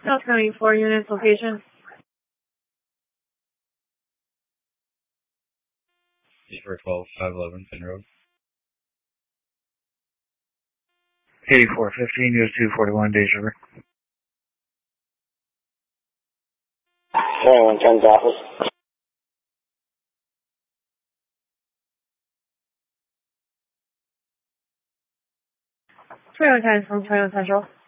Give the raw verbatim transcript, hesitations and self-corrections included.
South County, four units, location. For twelve five eleven Finn Road. eighty-four fifteen, U S two forty-one, Days River. twenty-one ten's office. twenty-one ten from twenty-one Central.